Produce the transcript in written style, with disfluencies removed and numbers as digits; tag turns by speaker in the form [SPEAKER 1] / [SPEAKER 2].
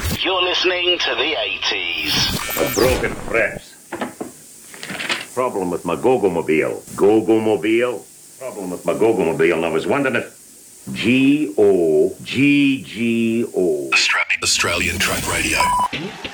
[SPEAKER 1] You're listening to the 80s.
[SPEAKER 2] A broken press. Problem with my Gogomobile. Gogomobile? Problem with my Gogomobile, and I was wondering if Goggo.
[SPEAKER 1] Australian Truck Radio.